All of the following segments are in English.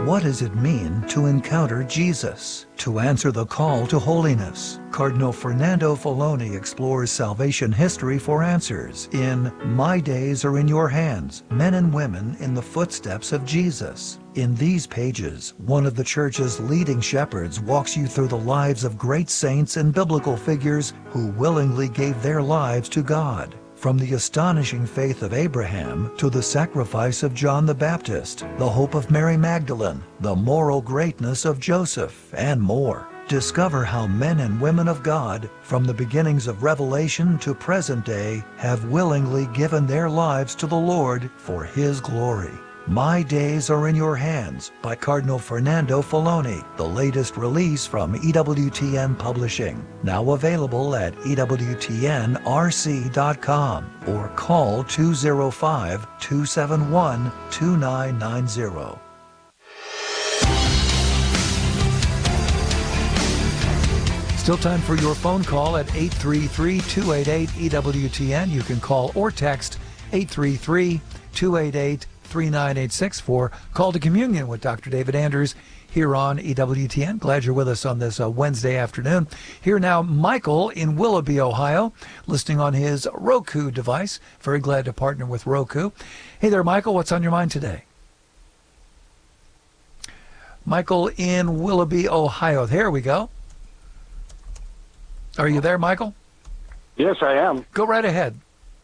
What does it mean to encounter Jesus? To answer the call to holiness, Cardinal Fernando Filoni explores salvation history for answers in My Days Are in Your Hands, Men and Women in the Footsteps of Jesus. In these pages, one of the Church's leading shepherds walks you through the lives of great saints and biblical figures who willingly gave their lives to God. From the astonishing faith of Abraham to the sacrifice of John the Baptist, the hope of Mary Magdalene, the moral greatness of Joseph, and more. Discover how men and women of God, from the beginnings of Revelation to present day, have willingly given their lives to the Lord for His glory. My Days Are in Your Hands by Cardinal Fernando Filoni, the latest release from EWTN Publishing. Now available at EWTNRC.com or call 205-271-2990. Still time for your phone call at 833-288-EWTN. You can call or text 833-288-3986 for Call to Communion with Dr. David Anders here on EWTN. Glad you're with us on this Wednesday afternoon. Here now, Michael in Willoughby, Ohio, listening on his Roku device. Very glad to partner with Roku. Hey there, Michael. What's on your mind today? Michael in Willoughby, Ohio. There we go. Are you there, Michael? Yes, I am. Go right ahead.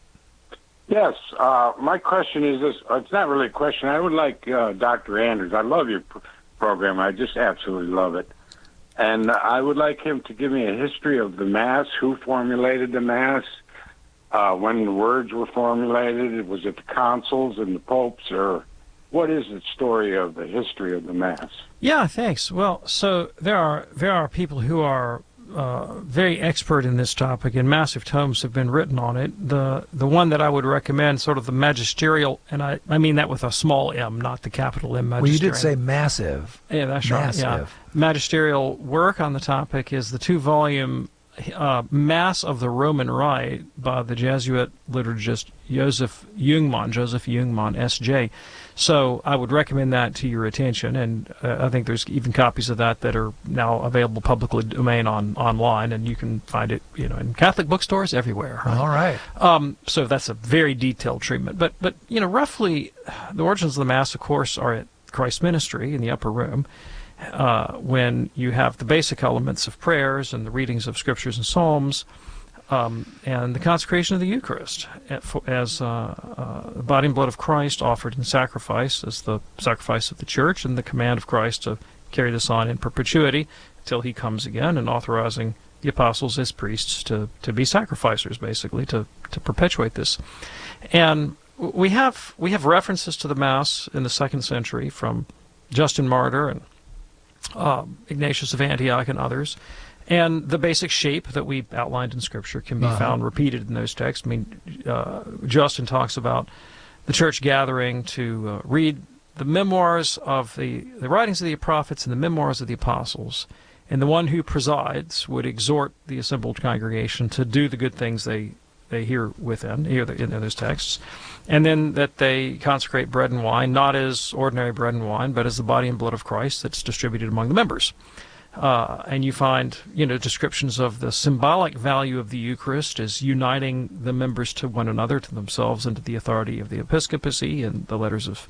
Yes, my question is this. It's not really a question. I would like Dr. Anders. I love your program. I just absolutely love it. And I would like him to give me a history of the Mass, who formulated the Mass, when the words were formulated. Was it the consuls and the popes, or what is the story of the history of the Mass? Yeah, thanks. Well, so there are people who are very expert in this topic, and massive tomes have been written on it. The one that I would recommend, sort of the magisterial, and I mean that with a small m, not the capital M. Magisterial. Well, you did say massive. Yeah, that's massive. Right. Yeah. Magisterial work on the topic is the 2-volume Mass of the Roman Rite by the Jesuit liturgist Joseph Jungmann, S.J. So I would recommend that to your attention, and I think there's even copies of that are now available publicly domain online, and you can find it, in Catholic bookstores everywhere. Right? All right. So that's a very detailed treatment, but roughly, the origins of the Mass, of course, are at Christ's ministry in the upper room, when you have the basic elements of prayers and the readings of scriptures and psalms, and the consecration of the Eucharist as the body and blood of Christ offered in sacrifice as the sacrifice of the Church, and the command of Christ to carry this on in perpetuity until He comes again, and authorizing the apostles as priests to be sacrificers, basically, to perpetuate this. And we have references to the Mass in the 2nd century from Justin Martyr and Ignatius of Antioch and others. And the basic shape that we outlined in Scripture can be found repeated in those texts. I mean, Justin talks about the Church gathering to read the memoirs of the writings of the prophets and the memoirs of the apostles, and the one who presides would exhort the assembled congregation to do the good things they hear in those texts, and then that they consecrate bread and wine, not as ordinary bread and wine, but as the body and blood of Christ that's distributed among the members. And you find, descriptions of the symbolic value of the Eucharist as uniting the members to one another, to themselves, and to the authority of the episcopacy, and the letters of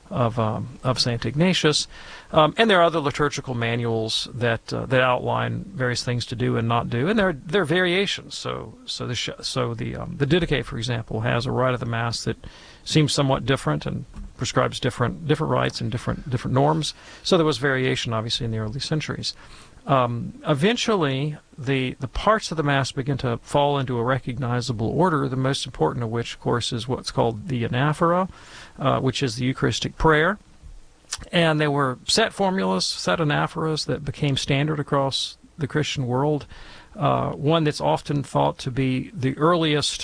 Saint Ignatius. And there are other liturgical manuals that outline various things to do and not do, and there are variations. So the Didache, for example, has a rite of the Mass that seems somewhat different and prescribes different rites and different norms. So there was variation, obviously, in the early centuries. Eventually, the parts of the Mass begin to fall into a recognizable order, the most important of which, of course, is what's called the anaphora, which is the Eucharistic prayer. And there were set formulas, set anaphoras that became standard across the Christian world. One that's often thought to be the earliest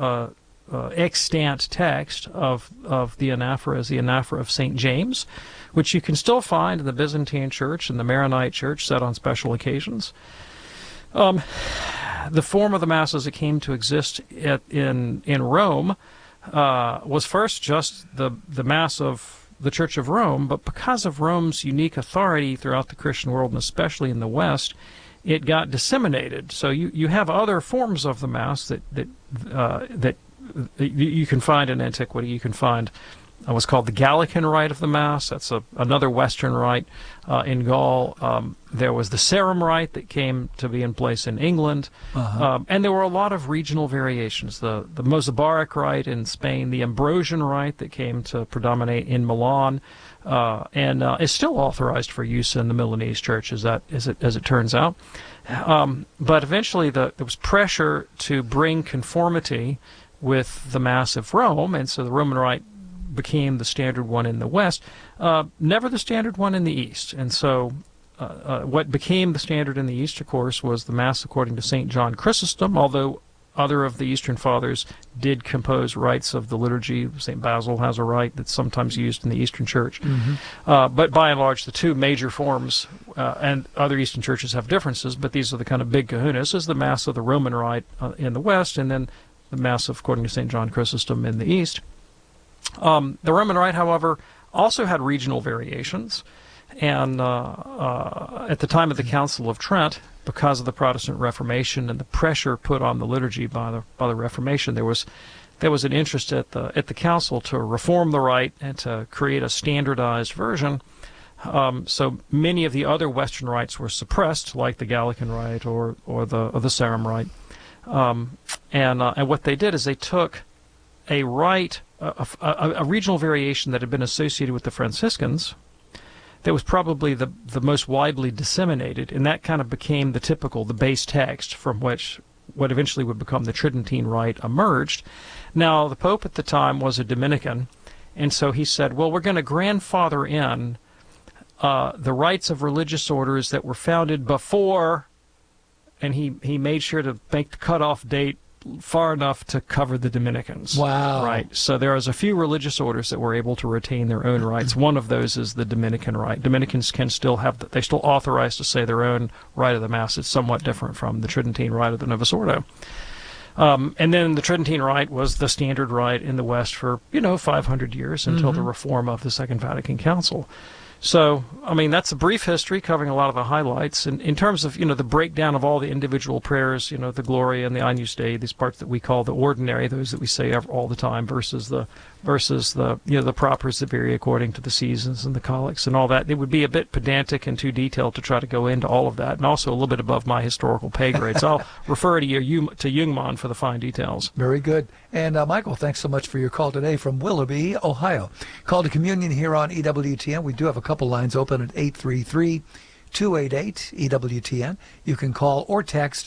extant text of the anaphora is the anaphora of St. James, which you can still find in the Byzantine Church and the Maronite Church, set on special occasions. The form of the Mass as it came to exist in Rome was first just the Mass of the Church of Rome, but because of Rome's unique authority throughout the Christian world, and especially in the West, it got disseminated. So you have other forms of the Mass that you can find in antiquity. You can find what's called the Gallican rite of the Mass. That's another Western rite in Gaul. There was the Sarum rite that came to be in place in England. And there were a lot of regional variations. The Mozabaric rite in Spain, the Ambrosian rite that came to predominate in Milan, and is still authorized for use in the Milanese church, as it turns out. But eventually there was pressure to bring conformity with the Mass of Rome, and so the Roman rite became the standard one in the West, never the standard one in the East. And so what became the standard in the East, of course, was the Mass according to St. John Chrysostom, although other of the Eastern Fathers did compose rites of the liturgy. St. Basil has a rite that's sometimes used in the Eastern Church. But by and large, the two major forms, and other Eastern churches have differences, but these are the kind of big kahunas, is the Mass of the Roman rite in the West, and then the Mass according to St. John Chrysostom in the East. The Roman rite, however, also had regional variations, and at the time of the Council of Trent, because of the Protestant Reformation and the pressure put on the liturgy by the Reformation, there was an interest at the council to reform the rite and to create a standardized version. So many of the other Western rites were suppressed, like the Gallican rite or the Sarum rite. And what they did is they took a rite, a regional variation that had been associated with the Franciscans, that was probably the most widely disseminated, and that kind of became the base text from which what eventually would become the Tridentine rite emerged. Now, the Pope at the time was a Dominican, and so he said, well, we're going to grandfather in the rites of religious orders that were founded before, and he made sure to make the cutoff date far enough to cover the Dominicans. Wow. Right. So there is a few religious orders that were able to retain their own rites. One of those is the Dominican rite. Dominicans can still they still authorized to say their own rite of the Mass. It's somewhat different from the Tridentine rite of the Novus Ordo. And then the Tridentine rite was the standard rite in the West for, 500 years until the reform of the Second Vatican Council. So, I mean, that's a brief history covering a lot of the highlights. And in terms of, the breakdown of all the individual prayers, the Gloria and the Agnus Dei, these parts that we call the ordinary, those that we say all the time, versus the the propers that vary according to the seasons and the collects and all that. It would be a bit pedantic and too detailed to try to go into all of that, and also a little bit above my historical pay grade. So I'll refer to Jungmann for the fine details. Very good. And Michael, thanks so much for your call today from Willoughby, Ohio. Call to communion here on EWTN. We do have a couple lines open at 833-288-EWTN. You can call or text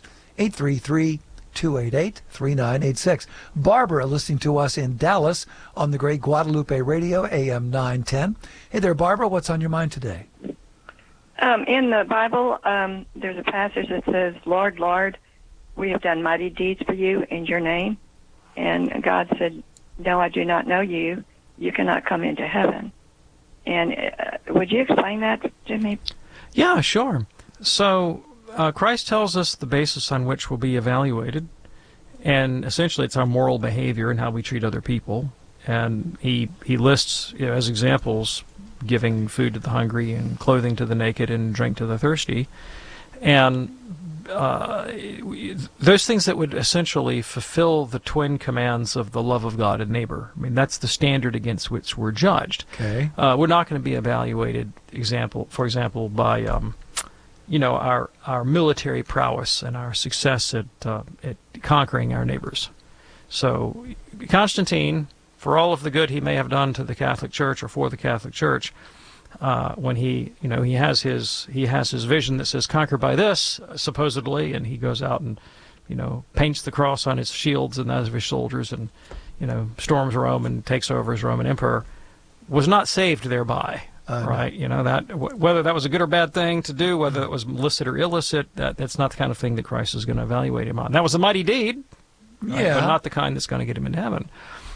833-288-3986. Barbara listening to us in Dallas on the great Guadalupe Radio, AM 910. Hey there, Barbara. What's on your mind today? In the Bible, there's a passage that says, Lord, Lord, we have done mighty deeds for you in your name. And God said, no, I do not know you. You cannot come into heaven. And would you explain that to me? Yeah, sure. So Christ tells us the basis on which we'll be evaluated, and essentially it's our moral behavior and how we treat other people. And he lists, as examples, giving food to the hungry and clothing to the naked and drink to the thirsty. And those things that would essentially fulfill the twin commands of the love of God and neighbor. I mean, that's the standard against which we're judged. Okay. We're not going to be evaluated, for example, by our military prowess and our success at conquering our neighbors. So Constantine, for all of the good he may have done to the Catholic Church or for the Catholic Church, when he has his vision that says conquer by this, supposedly, and he goes out and paints the cross on his shields and those of his soldiers, and storms Rome and takes over as Roman emperor, was not saved thereby. Right? That whether that was a good or bad thing to do, whether it was licit or illicit, that's not the kind of thing that Christ is going to evaluate him on. That was a mighty deed, right? Yeah, but not the kind that's going to get him into heaven.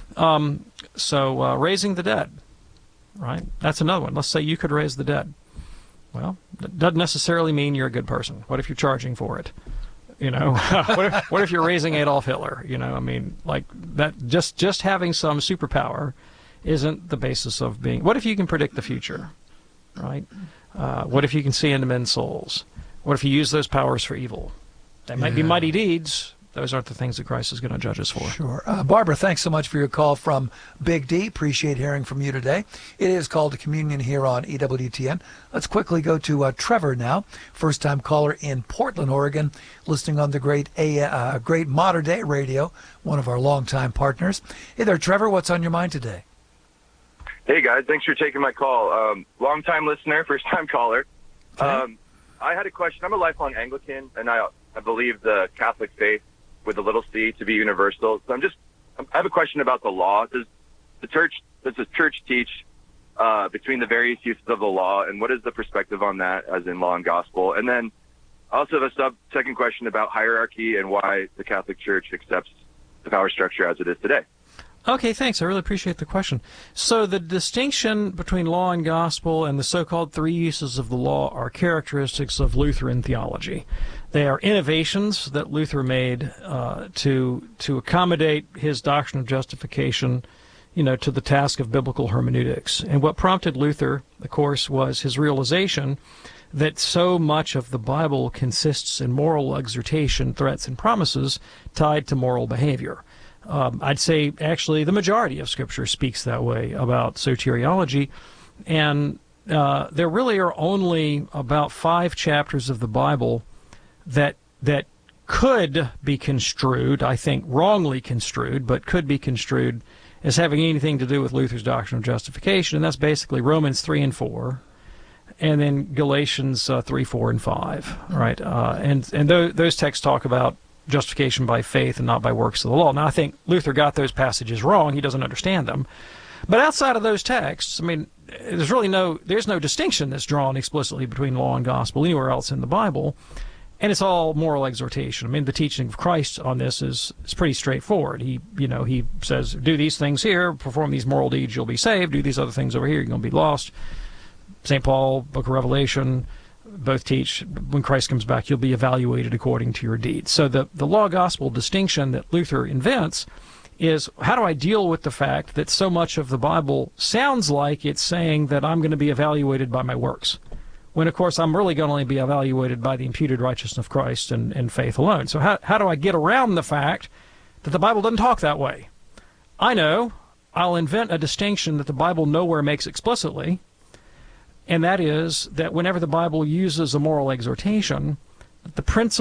So raising the dead. Right? That's another one. Let's say you could raise the dead. Well, that doesn't necessarily mean you're a good person. What if you're charging for it? What if you're raising Adolf Hitler? I mean, like that. Just having some superpower isn't the basis of being. What if you can predict the future, right? What if you can see into men's souls? What if you use those powers for evil? They might be mighty deeds. Those aren't the things that Christ is going to judge us for. Sure. Barbara, thanks so much for your call from Big D. Appreciate hearing from you today. It is called to Communion here on EWTN. Let's quickly go to Trevor now, first-time caller in Portland, Oregon, listening on the great Modern Day Radio, one of our longtime partners. Hey there, Trevor. What's on your mind today? Hey, guys. Thanks for taking my call. Long-time listener, first-time caller. Okay. I had a question. I'm a lifelong Anglican, and I believe the Catholic faith with a little c to be universal. So I have a question about the law. Does the church teach between the various uses of the law, and what is the perspective on that as in law and gospel? And then I also have a second question about hierarchy and why the Catholic Church accepts the power structure as it is today. Okay, thanks. I really appreciate the question. So the distinction between law and gospel and the so-called three uses of the law are characteristics of Lutheran theology. They are innovations that Luther made to accommodate his doctrine of justification, to the task of biblical hermeneutics. And what prompted Luther, of course, was his realization that so much of the Bible consists in moral exhortation, threats, and promises tied to moral behavior. I'd say, actually, the majority of Scripture speaks that way about soteriology, and there really are only about 5 chapters of the Bible that could be construed, I think wrongly construed, but could be construed as having anything to do with Luther's doctrine of justification, and that's basically Romans 3 and 4, and then Galatians 3, 4, and 5, right? And those texts talk about justification by faith and not by works of the law. Now, I think Luther got those passages wrong. He doesn't understand them. But outside of those texts, I mean, there's no distinction that's drawn explicitly between law and gospel anywhere else in the Bible, and it's all moral exhortation. I mean, the teaching of Christ on this is pretty straightforward. He says, do these things here, perform these moral deeds, you'll be saved. Do these other things over here, you're going to be lost. St. Paul, Book of Revelation, both teach when Christ comes back, you'll be evaluated according to your deeds. So the law-gospel distinction that Luther invents is, how do I deal with the fact that so much of the Bible sounds like it's saying that I'm going to be evaluated by my works, when, of course, I'm really going to only be evaluated by the imputed righteousness of Christ and faith alone. So how do I get around the fact that the Bible doesn't talk that way? I know. I'll invent a distinction that the Bible nowhere makes explicitly, and that is that whenever the Bible uses a moral exhortation, the principle